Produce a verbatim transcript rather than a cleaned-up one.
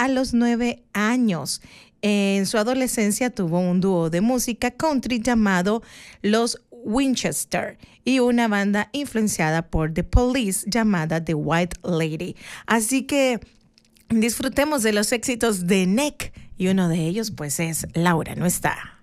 los nueve años. En su adolescencia tuvo un dúo de música country llamado Los Winchester y una banda influenciada por The Police llamada The White Lady. Así que disfrutemos de los éxitos de Neck y uno de ellos pues es Laura no está.